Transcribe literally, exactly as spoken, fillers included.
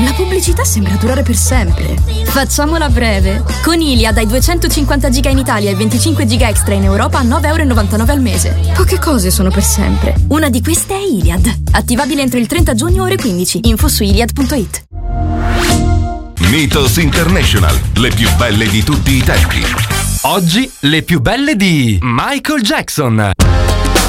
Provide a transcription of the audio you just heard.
La pubblicità sembra durare per sempre. Facciamola breve. Con Iliad hai duecentocinquanta giga in Italia e venticinque giga extra in Europa a nove virgola novantanove euro al mese. Poche cose sono per sempre. Una di queste è Iliad. Attivabile entro il trenta giugno ore quindici. Info su iliad punto it. Mythos International, le più belle di tutti i tempi. Oggi le più belle di Michael Jackson.